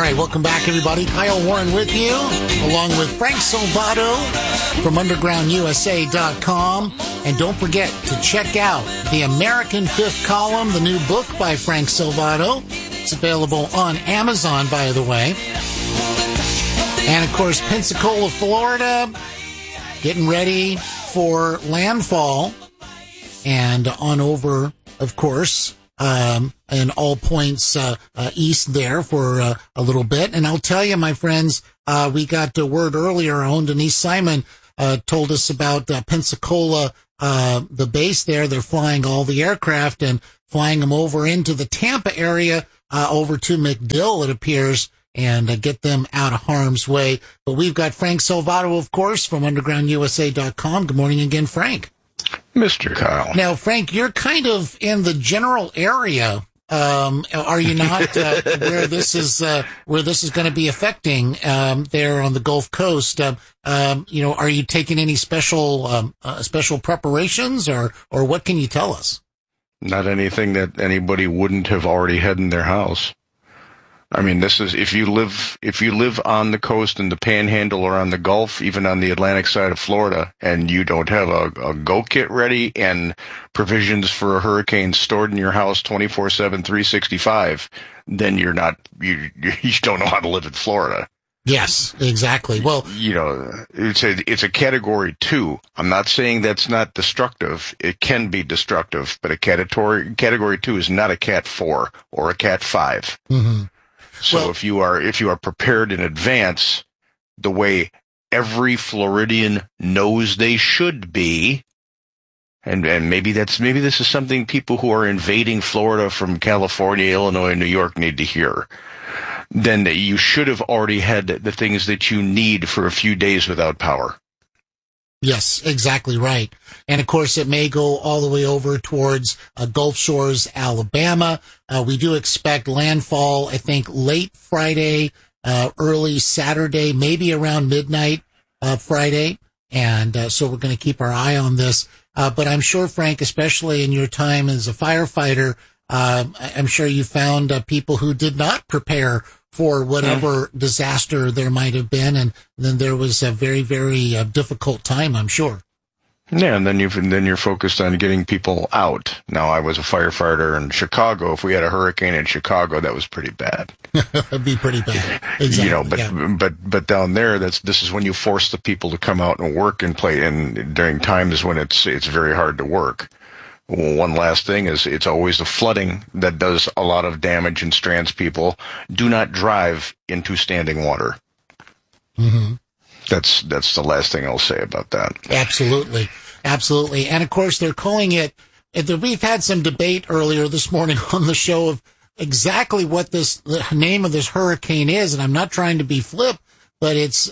right, welcome back, everybody. Kyle Warren with you, along with Frank Salvato from UndergroundUSA.com. And don't forget to check out The American Fifth Column, the new book by Frank Salvato. It's available on Amazon, by the way. And, of course, Pensacola, Florida, getting ready for landfall. And on over, of course, and all points east there for a little bit. And I'll tell you, my friends, we got a word earlier. Our own Denise Simon told us about Pensacola, the base there. They're flying all the aircraft and flying them over into the Tampa area, over to MacDill, it appears, and get them out of harm's way. But we've got Frank Salvato, of course, from UndergroundUSA.com. Good morning again, Frank. Mr. Kyle. Now, Frank, you're kind of in the general area, are you not, where this is going to be affecting, there on the Gulf Coast? Are you taking any special preparations, or what can you tell us? Not anything that anybody wouldn't have already had in their house. I mean, this is, if you live on the coast in the Panhandle or on the Gulf, even on the Atlantic side of Florida, and you don't have a go kit ready and provisions for a hurricane stored in your house 24/7, 365, then you don't know how to live in Florida. Yes, exactly. Well, it's a category 2. I'm not saying that's not destructive. It can be destructive, but a category 2 is not a cat 4 or a cat 5. Mm-hmm. So if you are prepared in advance, the way every Floridian knows they should be, and maybe this is something people who are invading Florida from California, Illinois, and New York need to hear, then you should have already had the things that you need for a few days without power. Yes, exactly right. And of course, it may go all the way over towards Gulf Shores, Alabama. We do expect landfall, I think, late Friday, early Saturday, maybe around midnight Friday. And so we're going to keep our eye on this. But I'm sure, Frank, especially in your time as a firefighter, I'm sure you found people who did not prepare for whatever disaster there might have been, and then there was a very, very difficult time, I'm sure. Yeah, and then you're focused on getting people out. Now, I was a firefighter in Chicago. If we had a hurricane in Chicago, that was pretty bad. It'd be pretty bad. Exactly. But down there, this is when you force the people to come out and work and play, and during times when it's very hard to work. One last thing is, it's always the flooding that does a lot of damage and strands people. Do not drive into standing water. Mm-hmm. That's the last thing I'll say about that. Absolutely. Absolutely. And of course, they're calling it, we've had some debate earlier this morning on the show of exactly what the name of this hurricane is. And I'm not trying to be flip, but it's,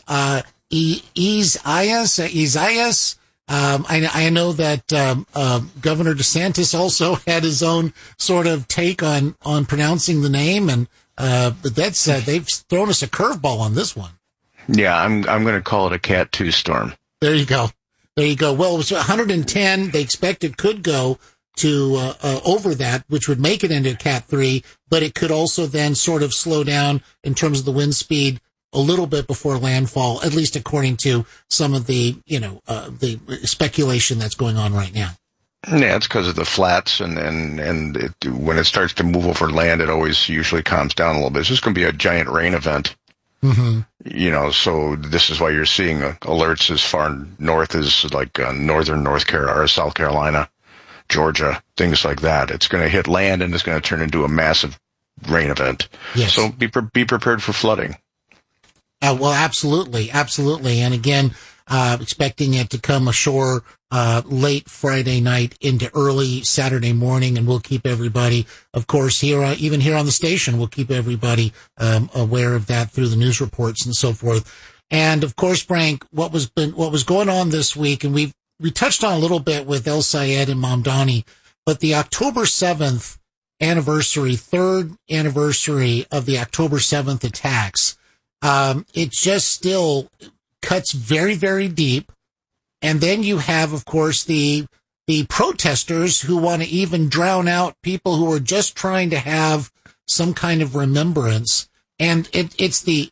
Isaias. I know that Governor DeSantis also had his own sort of take on pronouncing the name, and but that's they've thrown us a curveball on this one. Yeah, I'm going to call it a Cat 2 storm. There you go. Well, it was 110. They expect it could go to over that, which would make it into a Cat 3, but it could also then sort of slow down in terms of the wind speed a little bit before landfall, at least according to some of the, the speculation that's going on right now. Yeah, it's because of the flats, and when it starts to move over land, it always usually calms down a little bit. It's just going to be a giant rain event. Mm-hmm. So this is why you're seeing alerts as far north as like northern North Carolina or South Carolina, Georgia, things like that. It's going to hit land, and it's going to turn into a massive rain event. Yes. So be prepared for flooding. Well, absolutely. And again, expecting it to come ashore late Friday night into early Saturday morning, and we'll keep everybody, of course, even here on the station, we'll keep everybody aware of that through the news reports and so forth. And of course, Frank, what was going on this week, and we touched on a little bit with El Sayed and Mamdani, but the October 7th anniversary, third anniversary of the October 7th attacks, it just still cuts very, very deep. And then you have, of course, the protesters who want to even drown out people who are just trying to have some kind of remembrance. And it's the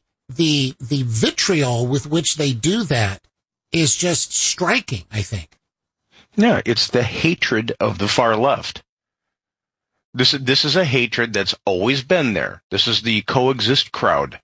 vitriol with which they do that is just striking, I think. Yeah, it's the hatred of the far left. This is a hatred that's always been there. This is the coexist crowd,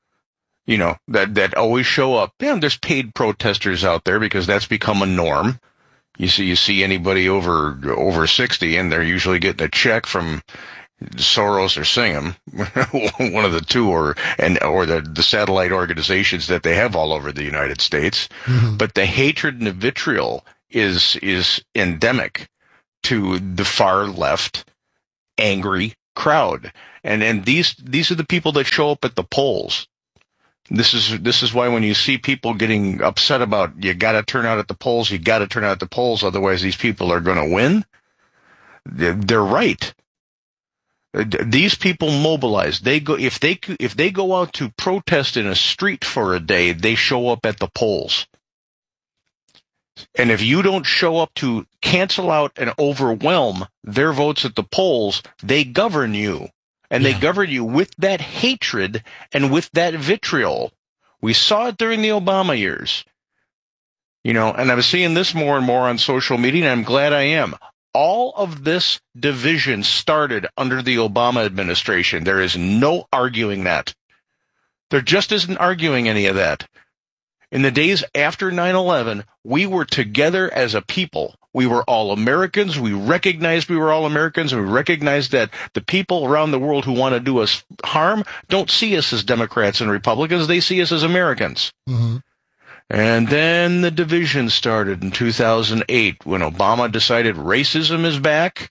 that always show up. Yeah, there's paid protesters out there because that's become a norm. You see anybody over 60, and they're usually getting a check from Soros or Singham, one of the two, or the satellite organizations that they have all over the United States. Mm-hmm. But the hatred and the vitriol is endemic to the far left angry crowd. And these are the people that show up at the polls. This is why when you see people getting upset about you got to turn out at the polls, otherwise these people are going to win. They're right. These people mobilize. They go if they go out to protest in a street for a day, they show up at the polls. And if you don't show up to cancel out and overwhelm their votes at the polls, they govern you. And they govern you with that hatred and with that vitriol. We saw it during the Obama years. And I'm seeing this more and more on social media, and I'm glad I am. All of this division started under the Obama administration. There is no arguing that. There just isn't arguing any of that. In the days after 9/11, we were together as a people. We were all Americans. We recognized we were all Americans, and we recognized that the people around the world who want to do us harm don't see us as Democrats and Republicans. They see us as Americans. Mm-hmm. And then the division started in 2008 when Obama decided racism is back,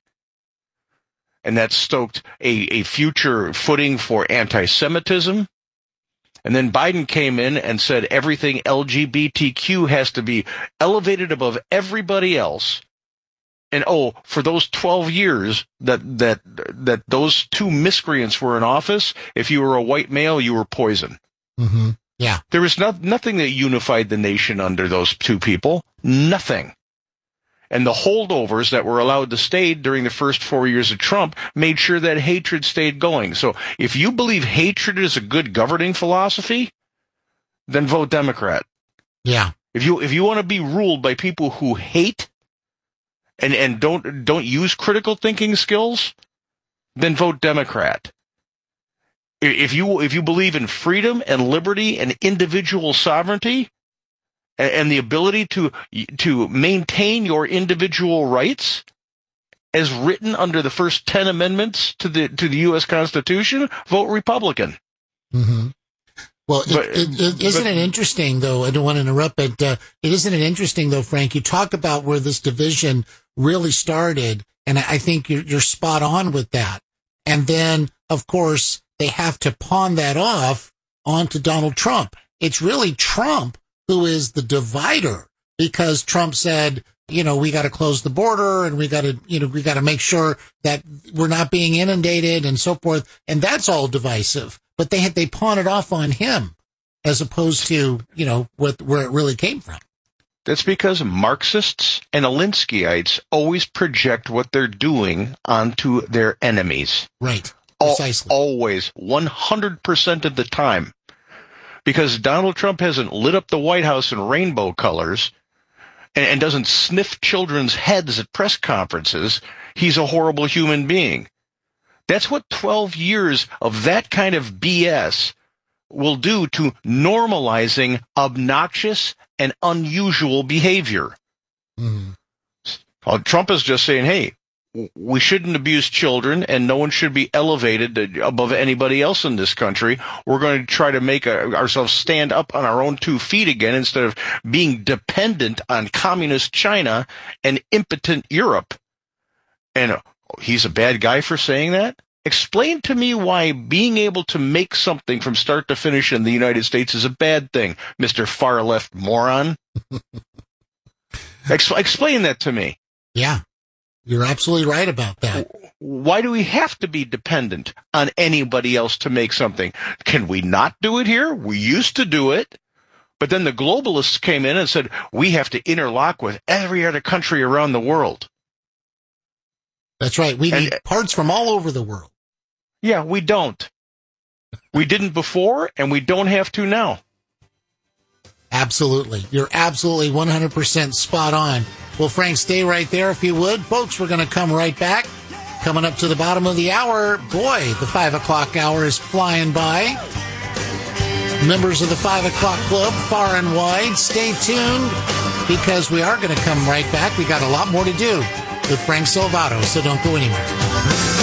and that stoked a future footing for anti-Semitism. And then Biden came in and said everything LGBTQ has to be elevated above everybody else. And for those 12 years that those two miscreants were in office, if you were a white male, you were poison. Mm-hmm. Yeah. There was nothing that unified the nation under those two people. Nothing. And the holdovers that were allowed to stay during the first 4 years of Trump made sure that hatred stayed going. So if you believe hatred is a good governing philosophy, then vote Democrat. Yeah. If you want to be ruled by people who hate and don't use critical thinking skills, then vote Democrat. If you believe in freedom and liberty and individual sovereignty, and the ability to maintain your individual rights as written under the first 10 amendments to the U.S. Constitution, vote Republican. Mm-hmm. Well, isn't it interesting, though? I don't want to interrupt, but isn't it interesting, though, Frank? You talk about where this division really started, and I think you're spot on with that. And then, of course, they have to pawn that off onto Donald Trump. It's really Trump who is the divider, because Trump said, we got to close the border, and we got to make sure that we're not being inundated and so forth. And that's all divisive, but they pawn it off on him as opposed to, where it really came from. That's because Marxists and Alinskyites always project what they're doing onto their enemies. Right. Precisely. Always. 100% of the time. Because Donald Trump hasn't lit up the White House in rainbow colors and doesn't sniff children's heads at press conferences, he's a horrible human being. That's what 12 years of that kind of BS will do to normalizing obnoxious and unusual behavior. Mm-hmm. Trump is just saying, hey, we shouldn't abuse children, and no one should be elevated above anybody else in this country. We're going to try to make ourselves stand up on our own 2 feet again instead of being dependent on communist China and impotent Europe. And he's a bad guy for saying that? Explain to me why being able to make something from start to finish in the United States is a bad thing, Mr. Far-left moron. Explain that to me. Yeah. You're absolutely right about that. Why do we have to be dependent on anybody else to make something? Can we not do it here? We used to do it. But then the globalists came in and said, we have to interlock with every other country around the world. That's right. We need parts from all over the world. Yeah, we don't. We didn't before, and we don't have to now. Absolutely. You're absolutely 100% spot on. Well, Frank, stay right there if you would. Folks, we're going to come right back. Coming up to the bottom of the hour. Boy, the 5 o'clock hour is flying by. Members of the 5 o'clock club, far and wide, stay tuned because we are going to come right back. We got a lot more to do with Frank Salvato, so don't go anywhere.